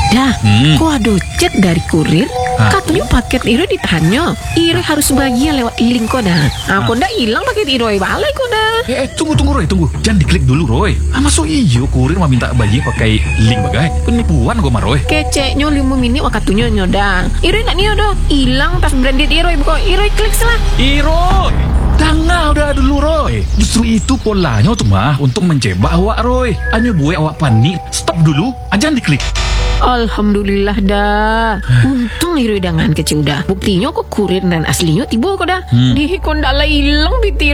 Dah, kau ada chat dari kurir. Katanya paket Iro ditanya. Iro harus bagian lewat link kau dah. Aku dah hilang paket Iro balik kau dah. Tunggu Roy, tunggu. Jangan diklik dulu Roy. Masuk iyo kurir mah minta bayi pakai link bagai. Penipuan gua mah Roy. Keceknya 5 menit wakatunya nyodang. Iro nak niyo dah. Hilang tas branded Iro buka. Iro klik salah. Roy, jangan udah dulu Roy. Justru itu polanya tuh mah untuk mencebak awak Roy. Hanya buat awak panik. Stop dulu. Jangan diklik. Alhamdulillah dah. Untung Iro dengan kecil dah. Buktinya kok kurir dan aslinya tiba kau dah. Di kau dah hilang di